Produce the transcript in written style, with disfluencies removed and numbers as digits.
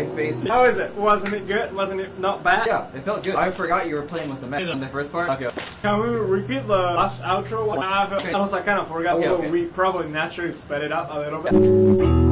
face. How is it? Wasn't it good? Wasn't it not bad? Yeah, it felt good. I forgot you were playing with the mech in the first part. Okay. Can we repeat the last outro? I kind of forgot. Okay. We probably naturally sped it up a little bit.